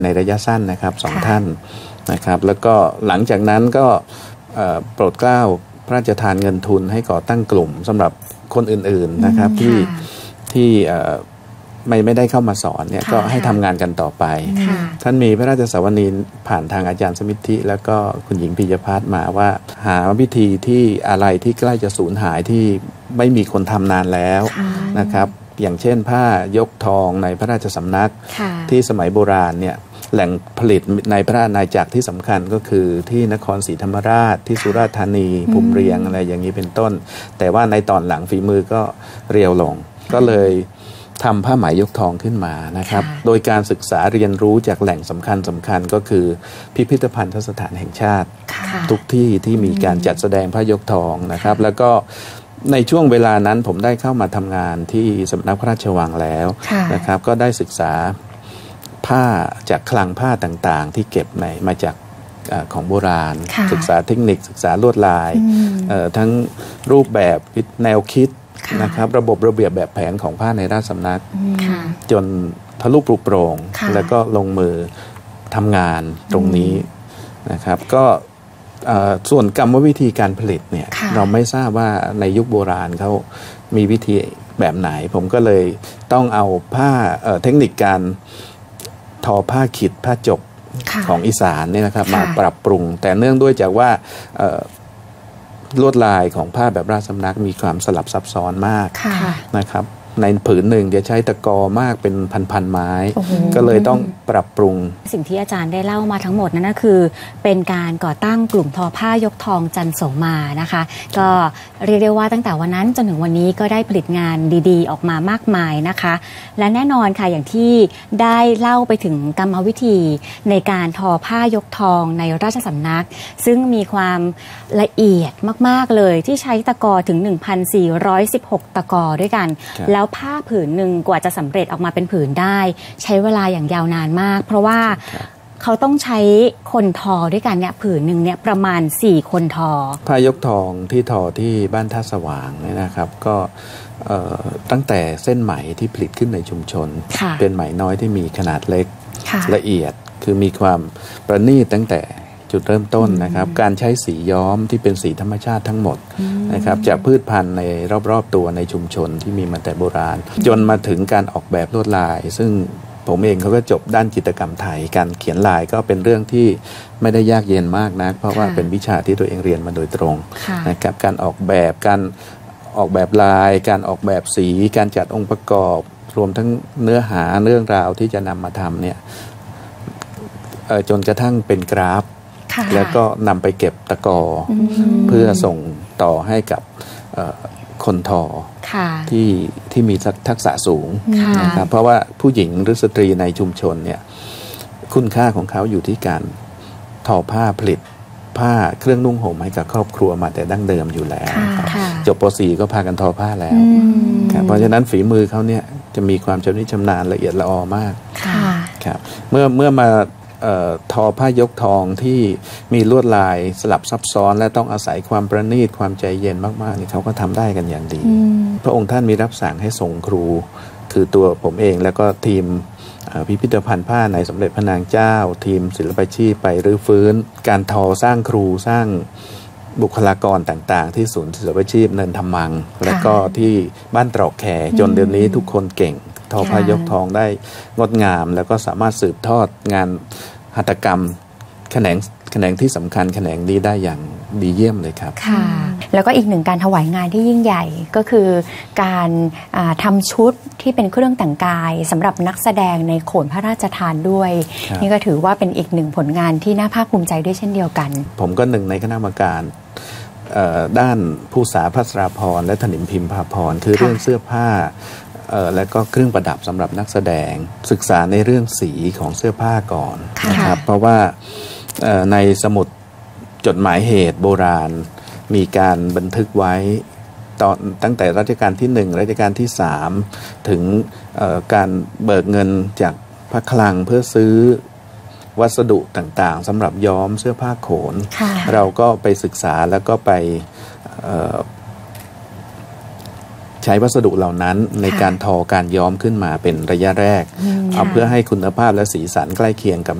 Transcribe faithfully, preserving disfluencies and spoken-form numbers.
ในระยะสั้นนะครับสองท่านนะครับแล้วก็หลังจากนั้นก็โปรดเกล้าพระราชทานเงินทุนให้ก่อตั้งกลุ่มสำหรับคนอื่นๆนะครับที่ที่ไม่ไม่ได้เข้ามาสอนเนี่ยก็ให้ทำงานกันต่อไปท่านมีพระราชสวนีผ่านทางอาจารย์สมิทธิแล้วก็คุณหญิงปิยภัทรมาว่าหาวิธีที่อะไรที่ใกล้จะสูญหายที่ไม่มีคนทำนานแล้วนะครับอย่างเช่นผ้ายกทองในพระราชสำนักที่สมัยโบราณเนี่ยแหล่งผลิตในพระอาณาจักรที่สำคัญก็คือที่นครศรีธรรมราชที่สุราษฎร์ธานีภูมิเรียงอะไรอย่างนี้เป็นต้นแต่ว่าในตอนหลังฝีมือก็เรียวลงก็เลยทำผ้าไหมยกทองขึ้นมานะครับโดยการศึกษาเรียนรู้จากแหล่งสำคัญสำคัญก็คือพิพิธภัณฑสถานแห่งชาติทุกที่ที่มีการจัดแสดงผ้ายกทองนะครับแล้วก็ในช่วงเวลานั้นผมได้เข้ามาทำงานที่สำนักพระราชวังแล้วนะครับก็ได้ศึกษาผ้าจากคลังผ้าต่างๆที่เก็บในมาจากของโบราณศึกษาเทคนิคศึกษาลวดลายทั้งรูปแบบแนวคิดนะครับระบบระเบียบแบบแผนของผ้าในราชสำนักจนทะลุปลุกโปร่งแล้วก็ลงมือทำงานตรงนี้นะครับก็ส่วนกรรมวิธีการผลิตเนี่ยเราไม่ทราบว่าในยุคโบราณเขามีวิธีแบบไหนผมก็เลยต้องเอาผ้าเทคนิคการทอผ้าขิดผ้าจกของอีสานเนี่ยนะครับมาปรับปรุงแต่เนื่องด้วยจากว่าลวดลายของผ้าแบบราชสำนักมีความสลับซับซ้อนมากนะครับในผืนหนึ่งจะใช้ตะกอมากเป็นพันๆไม้ก็เลยต้องปรับปรุงสิ่งที่อาจารย์ได้เล่ามาทั้งหมดนั่นก็คือเป็นการก่อตั้งกลุ่มทอผ้ายกทองจันโสมานะคะก็เรียกได้ว่าตั้งแต่วันนั้นจนถึงวันนี้ก็ได้ผลิตงานดีๆออกมามากมายนะคะและแน่นอนค่ะอย่างที่ได้เล่าไปถึงกรรมวิธีในการทอผ้ายกทองในราชสำนักซึ่งมีความละเอียดมากๆเลยที่ใช้ตะกอถึง หนึ่งพันสี่ร้อยสิบหก ตะกอด้วยกันแล้วผ้าผืนหนึ่งกว่าจะสำเร็จออกมาเป็นผืนได้ใช้เวลาอย่างยาวนานมากเพราะว่าเขาต้องใช้คนทอด้วยกันเนี่ยผืนหนึ่งเนี่ยประมาณสี่คนทอผ้ายกทองที่ทอที่บ้านท่าสว่างเนี่ยนะครับก็ตั้งแต่เส้นไหมที่ผลิตขึ้นในชุมชนเป็นไหมน้อยที่มีขนาดเล็กละเอียดคือมีความประณีตตั้งแต่จุดเริ่มต้นนะครับการใช้สีย้อมที่เป็นสีธรรมชาติทั้งหมดนะครับจากพืชพันธุ์ในรอบๆตัวในชุมชนที่มีมาแต่โบราณจนมาถึงการออกแบบลวดลายซึ่งผมเองเขาก็จบด้านจิตรกรรมไทยการเขียนลายก็เป็นเรื่องที่ไม่ได้ยากเย็นมากนักเพราะว่าเป็นวิชาที่ตัวเองเรียนมาโดยตรงนะครับการออกแบบการออกแบบลายการออกแบบสีการจัดองค์ประกอบรวมทั้งเนื้อหาเรื่องราวที่จะนำมาทำเนี่ยจนกระทั่งเป็นกราฟแล้วก็นำไปเก็บตะกอเพื่อส่งต่อให้กับคนทอที่ที่มีทักษะสูงนะครับเพราะว่าผู้หญิงหรือสตรีในชุมชนเนี่ยคุณค่าของเขาอยู่ที่การทอผ้าผลิตผ้าเครื่องนุ่งห่มให้กับครอบครัวมาแต่ดั้งเดิมอยู่แล้วจบป.สี่ ก็พากันทอผ้าแล้วเพราะฉะนั้นฝีมือเขาเนี่ยจะมีความชำนิชำนาญละเอียดละออมากครับเมื่อเมื่อมาทอผ้ายกทองที่มีลวดลายสลับซับซ้อนและต้องอาศัยความประณีตความใจเย็นมากๆนี่เขาก็ทำได้กันอย่างดีพระองค์ท่านมีรับสั่งให้ส่งครูคือตัวผมเองแล้วก็ทีมพิพิธภัณฑ์ผ้าในสมเด็จพระนางเจ้าทีมศิลปาชีพไปรื้อฟื้นการทอสร้างครูสร้างบุคลากรต่างๆที่ศูนย์ศิลปาชีพเนินธรรมังและก็ที่บ้านตรอกแขจนเดี๋ยวนี้ทุกคนเก่งทอผ้ายกทองได้งดงามแล้วก็สามารถสืบทอดงานหัตถกรรมแขนงแขนงที่สำคัญแขนงนี้ได้อย่างดีเยี่ยมเลยครับค่ะแล้วก็อีกหนึ่งการถวายงานที่ยิ่งใหญ่ก็คือการทำชุดที่เป็นเครื่องแต่งกายสำหรับนักแสดงในโขนพระราชทานด้วยนี่ก็ถือว่าเป็นอีกหนึ่งผลงานที่น่าภาคภูมิใจด้วยเช่นเดียวกันผมก็หนึ่งในคณะกรรมการด้านผู้สาพัสราพรและถนิมพิมพาพรคือเรื่องเสื้อผ้าและก็เครื่องประดับสำหรับนักแสดงศึกษาในเรื่องสีของเสื้อผ้าก่อนนะครับเพราะว่าในสมุดจดหมายเหตุโบราณมีการบันทึกไว้ตอนตั้งแต่รัชกาลที่หนึ่งรัชกาลที่สามถึงการเบิกเงินจากพระคลังเพื่อซื้อวัสดุต่างๆสำหรับย้อมเสื้อผ้าโขนเราก็ไปศึกษาแล้วก็ไปใช้วัสดุเหล่านั้นในการทอการย้อมขึ้นมาเป็นระยะแรกเอาเพื่อให้คุณภาพและสีสันใกล้เคียงกับ